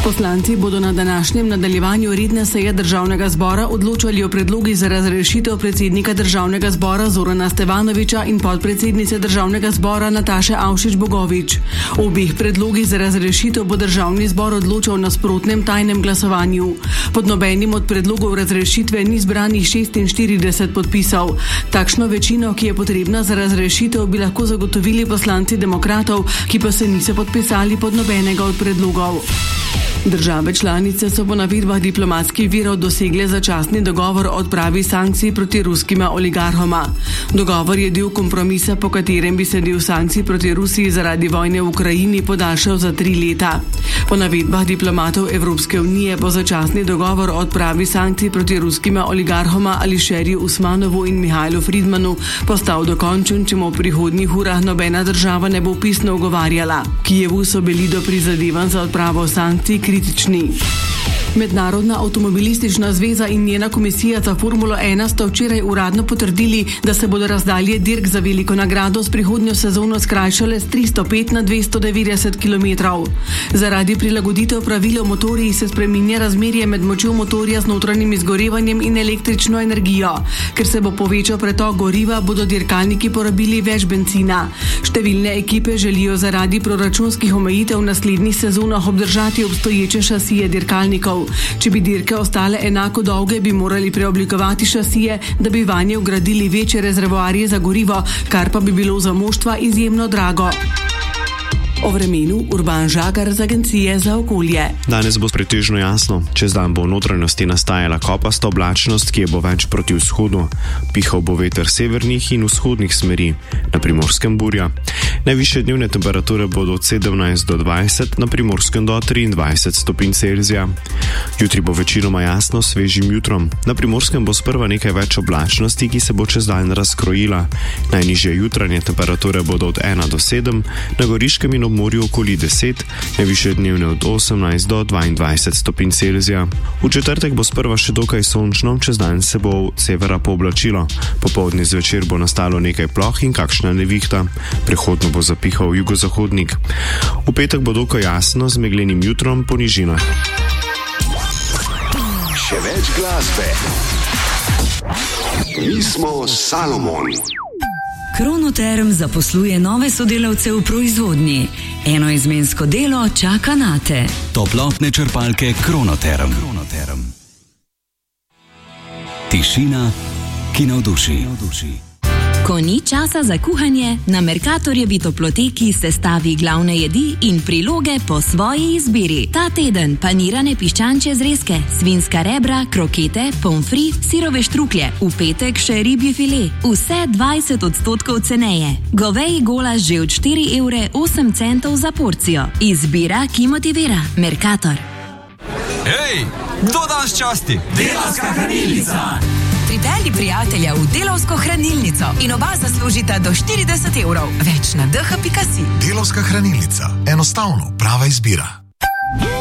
Poslanci bodo na današnjem nadaljevanju redne seje Državnega zbora odločali o predlogih za razrešitev predsednika Državnega zbora Zorana Stevanovića in podpredsednice Državnega zbora Nataše Avšič Bogovič. O obeh predlogih za razrešitev bo Državni zbor odločal na sprotnem tajnem glasovanju. Pod nobenim od predlogov razrešitve ni zbranih 46 podpisov. Takšno večino, ki je potrebna za razrešitev, bi lahko zagotovili poslanci demokratov, ki pa se niso podpisali pod nobenega od predlogov. Države članice so po navedbah diplomatskih virov dosegle začasni dogovor o odpravi sankcij proti ruskima oligarhoma. Dogovor je del kompromisa, po katerem bi se del sankcij proti Rusiji zaradi vojne v Ukrajini podaljšal za 3 leta. Po navedbah diplomatov Evropske unije bo začasni dogovor o odpravi sankcij proti ruskima oligarhoma Ališerju Usmanovu in Mihajlu Fridmanu postal dokončen, če mu v prihodnjih urah nobena država ne bo pisno ugovarjala. Kijevu so bili do prizadevanj za odpravo sankcij kritični. Mednarodna avtomobilistična zveza in njena komisija za Formulo 1 sta včeraj uradno potrdili, da se bodo razdalje dirk za veliko nagrado s prihodnjo sezono skrajšale z 305 na 290 km. Zaradi prilagoditev pravil o motorjih se spreminja razmerje med močjo motorja z notranjim izgorevanjem in električno energijo. Ker se bo povečal pretok goriva, bodo dirkalniki porabili več bencina. Številne ekipe želijo zaradi proračunskih omejitev v naslednjih sezonah obdržati obstoječe šasije dirkalnikov. Če bi dirke ostale enako dolge, bi morali preoblikovati šasije, da bi vanje vgradili večje rezervoarje za gorivo, kar pa bi bilo za moštva izjemno drago. O vremenu Urban Žagar z Agencije za okolje. Danes bo pretežno jasno. Čez dan bo v notranjosti nastajala kopasta oblačnost, ki je bo več proti vzhodu. Pihal bo veter severnih in vzhodnih smeri, na Primorskem burja. Najvišje dnevne temperature bodo od 17 do 20, na Primorskem do 23 stopinj Celzija. Jutri bo večinoma jasno s svežim jutrom. Na Primorskem bo sprva nekaj več oblačnosti, ki se bo čez dan razkrojila. Najnižje jutranje temperature bodo od 1 do 7, na Goriškem in morju okoli 10, najvišje dnevne od 18 do 22 stopinj Celzija. V četrtek bo sprva še dokaj sončno, čez dan se bo od severa pooblačilo. Popoldne zvečer bo nastalo nekaj ploh in kakšna nevihta. Prehodno bo zapihal jugozahodnik. V petek bo dokaj jasno z meglenim jutrom po nižinah. Še več glasbe. Mi smo Salomon. Kronoterm zaposluje nove sodelavce v proizvodnji. Enoizmensko delo čaka nate. Toplotne črpalke Kronoterm. Tišina, ki navduši. Ko ni časa za kuhanje, na Mercatorjevi toploteki sestavi glavne jedi in priloge po svoji izbiri. Ta teden panirane piščančje zrezke, svinjska rebra, krokete, pomfri, sirove štruklje, v petek še ribji file. Vse 20% ceneje. Goveji golaž že od 4,08 € za porcijo. Izbira, ki motivira. Mercator. Hej, kdo danes časti? Delavska hranilnica! Pripelji prijatelja v Delavsko hranilnico in oba zaslužita do 40 €. Več na dh.si. Delavska hranilnica. Enostavno, prava izbira.